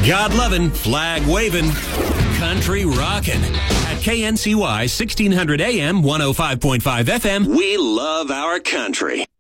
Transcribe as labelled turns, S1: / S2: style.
S1: God loving, flag waving, country rockin'. At KNCY 1600 AM, 105.5 FM, we love our country.